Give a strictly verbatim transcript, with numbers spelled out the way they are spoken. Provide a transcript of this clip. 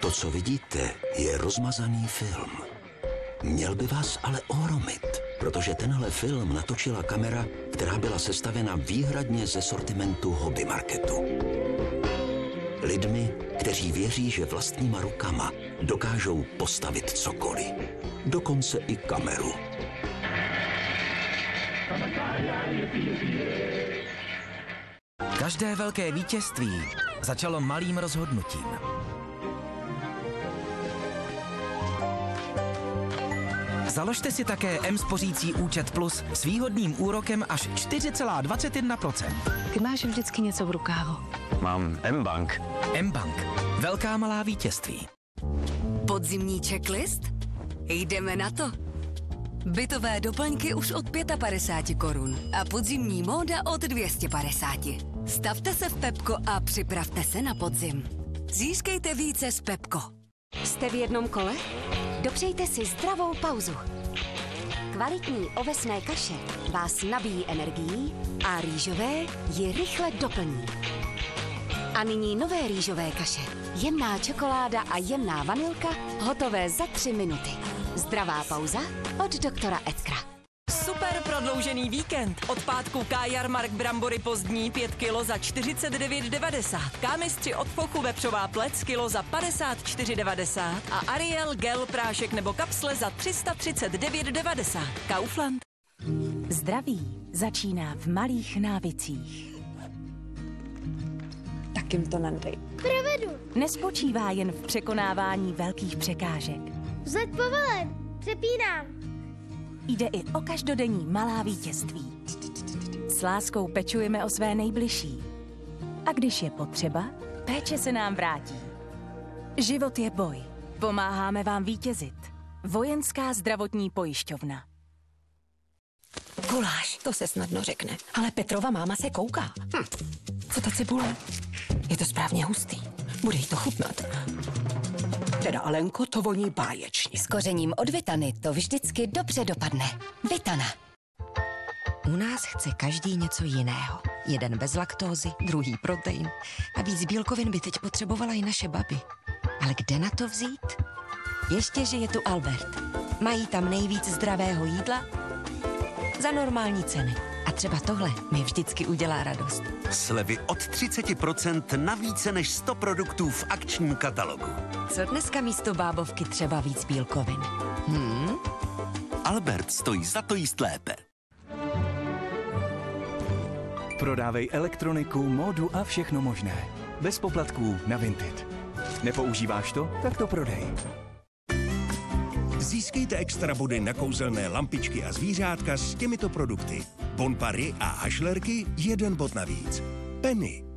To, co vidíte, je rozmazaný film. Měl by vás ale ohromit, protože tenhle film natočila kamera, která byla sestavena výhradně ze sortimentu hobby marketu. Lidmi, kteří věří, že vlastníma rukama dokážou postavit cokoliv. Dokonce i kameru. Každé velké vítězství začalo malým rozhodnutím. Založte si také M-spořící účet Plus s výhodným úrokem až čtyři celá dvacet jedna procenta. Ty máš vždycky něco v rukávu. Mám M-Bank. M-Bank. Velká malá vítězství. Podzimní checklist? Jdeme na to. Bytové doplňky už od padesát pět korun a podzimní móda od dvě stě padesát. Stavte se v Pepko a připravte se na podzim. Získejte více z Pepko. Jste v jednom kole? Dopřejte si zdravou pauzu. Kvalitní ovesné kaše vás nabíjí energií a rýžové ji rychle doplní. A nyní nové rýžové kaše. Jemná čokoláda a jemná vanilka, hotové za tři minuty. Zdravá pauza od doktora Edkra. Super prodloužený víkend. Od pátku K-Jarmark brambory pozdní pět kilo za čtyřicet devět devadesát. K-mistři od Fochu vepřová plec kilo za padesát čtyři devadesát a Ariel gel prášek nebo kapsle za tři sta třicet devět devadesát. Kaufland. Zdraví začíná v malých návycích. Tak jim to nadej. Provedu. Nespočívá jen v překonávání velkých překážek. Vzlet povelen. Přepínám. Jde i o každodenní malá vítězství. S láskou pečujeme o své nejbližší. A když je potřeba, péče se nám vrátí. Život je boj. Pomáháme vám vítězit. Vojenská zdravotní pojišťovna. Guláš, to se snadno řekne. Ale Petrova máma se kouká. Hm. Co ta cibule? Je to správně hustý. Bude jí to chutnat. Teda, Alenko, to voní báječně. S kořením od Vitany to vždycky dobře dopadne. Vitana. U nás chce každý něco jiného. Jeden bez laktózy, druhý protein. A víc bílkovin by teď potřebovala i naše baby. Ale kde na to vzít? Ještě, že je tu Albert. Mají tam nejvíc zdravého jídla za normální ceny. A třeba tohle mi vždycky udělá radost. Slevy od třicet procent na více než sto produktů v akčním katalogu. Co dneska místo bábovky třeba víc bílkovin? Hmm? Albert stojí za to jíst lépe. Prodávej elektroniku, módu a všechno možné. Bez poplatků na Vinted. Nepoužíváš to? Tak to prodej. Získejte extra body na kouzelné lampičky a zvířátka s těmito produkty. Bonpary a hašlerky jeden bod navíc. Penny.